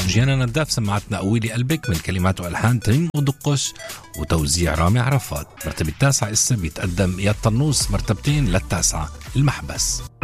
جيانا نداف سمعتنا قويلي قلبك من كلمات والحان تميم ودقش وتوزيع رامي عرفات. مرتبة التاسعة إسا بيتقدم يا الطنوس، مرتبتين للتاسعة المحبس.